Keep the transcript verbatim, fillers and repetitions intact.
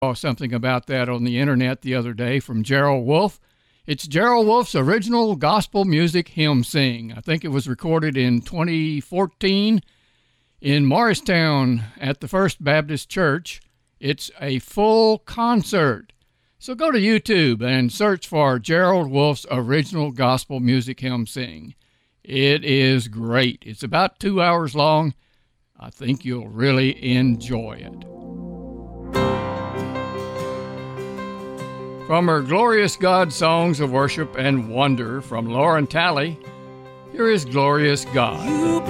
Saw something about that on the internet the other day from Gerald Wolfe. It's Gerald Wolfe's original gospel music hymn sing. I think it was recorded in twenty fourteen in Morristown at the First Baptist Church. It's a full concert. So go to YouTube and search for Gerald Wolfe's original gospel music hymn sing. It is great. It's about two hours long. I think you'll really enjoy it. From her Glorious God Songs of Worship and Wonder from Lauren Talley, here is Glorious God. You